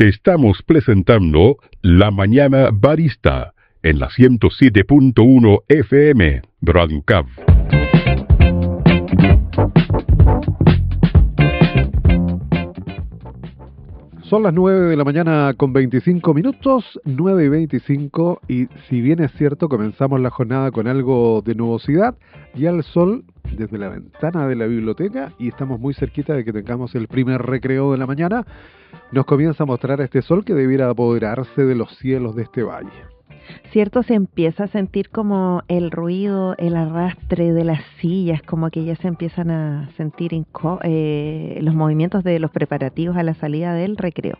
Estamos presentando La Mañana Barista en la 107.1 FM, Radio Cab. Son las 9 de la mañana con 25 minutos, 9 y 25, y si bien es cierto, comenzamos la jornada con algo de nubosidad, ya el sol desde la ventana de la biblioteca, y estamos muy cerquita de que tengamos el primer recreo de la mañana, nos comienza a mostrar este sol que debiera apoderarse de los cielos de este valle. Cierto, se empieza a sentir como el ruido, el arrastre de las sillas, como que ya se empiezan a sentir los movimientos de los preparativos a la salida del recreo.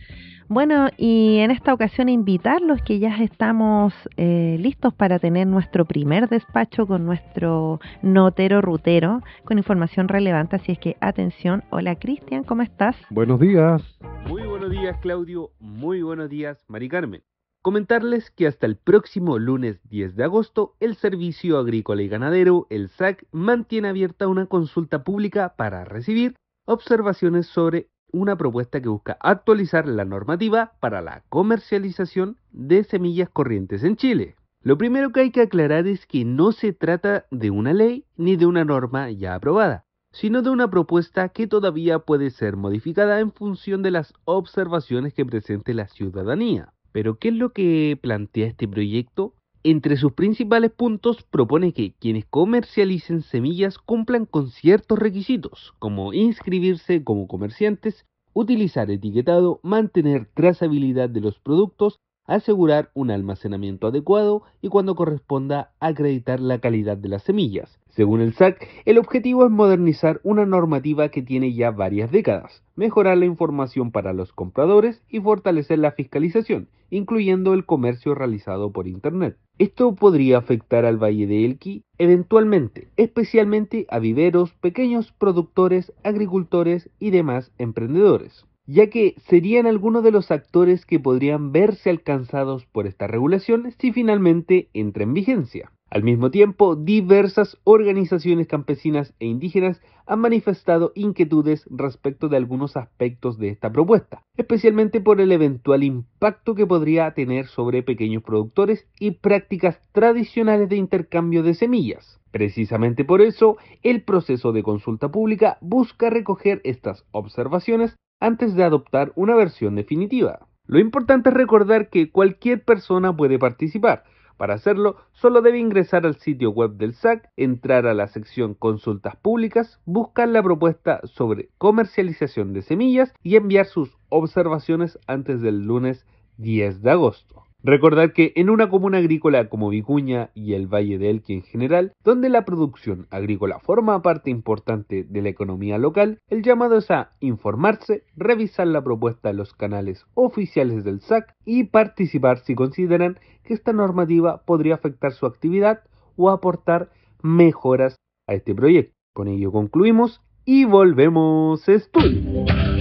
Bueno, y en esta ocasión invitarlos que ya estamos listos para tener nuestro primer despacho con nuestro notero rutero, con información relevante, así es que atención. Hola Cristian, ¿cómo estás? Buenos días. Muy buenos días Claudio, muy buenos días Mari Carmen. Comentarles que hasta el próximo lunes 10 de agosto, el Servicio Agrícola y Ganadero, el SAC, mantiene abierta una consulta pública para recibir observaciones sobre una propuesta que busca actualizar la normativa para la comercialización de semillas corrientes en Chile. Lo primero que hay que aclarar es que no se trata de una ley ni de una norma ya aprobada, sino de una propuesta que todavía puede ser modificada en función de las observaciones que presente la ciudadanía. Pero, ¿qué es lo que plantea este proyecto? Entre sus principales puntos propone que quienes comercialicen semillas cumplan con ciertos requisitos, como inscribirse como comerciantes, utilizar etiquetado, mantener trazabilidad de los productos, asegurar un almacenamiento adecuado y cuando corresponda acreditar la calidad de las semillas. Según el SAC, el objetivo es modernizar una normativa que tiene ya varias décadas, mejorar la información para los compradores y fortalecer la fiscalización, incluyendo el comercio realizado por Internet. Esto podría afectar al Valle de Elqui eventualmente, especialmente a viveros, pequeños productores, agricultores y demás emprendedores, ya que serían algunos de los actores que podrían verse alcanzados por esta regulación si finalmente entra en vigencia. Al mismo tiempo, diversas organizaciones campesinas e indígenas han manifestado inquietudes respecto de algunos aspectos de esta propuesta, especialmente por el eventual impacto que podría tener sobre pequeños productores y prácticas tradicionales de intercambio de semillas. Precisamente por eso, el proceso de consulta pública busca recoger estas observaciones antes de adoptar una versión definitiva. Lo importante es recordar que cualquier persona puede participar. Para hacerlo, solo debe ingresar al sitio web del SAC, entrar a la sección Consultas Públicas, buscar la propuesta sobre comercialización de semillas y enviar sus observaciones antes del lunes 10 de agosto. Recordar que en una comuna agrícola como Vicuña y el Valle de Elqui en general, donde la producción agrícola forma parte importante de la economía local, el llamado es a informarse, revisar la propuesta en los canales oficiales del SAC y participar si consideran que esta normativa podría afectar su actividad o aportar mejoras a este proyecto. Con ello concluimos y volvemos a estudio.